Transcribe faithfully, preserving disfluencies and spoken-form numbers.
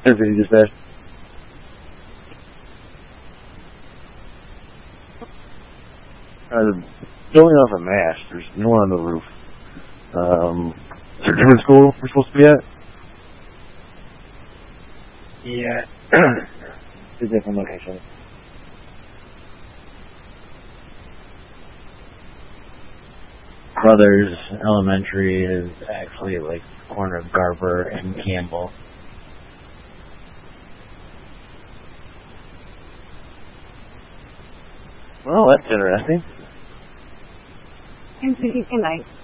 Intercity dispatch. Uh, building off a mast. There's no one on the roof. Um, is there a different school we're supposed to be at? Yeah. It's a different location. Brothers Elementary is actually like the corner of Garber and Campbell. Well, that's interesting. Good night.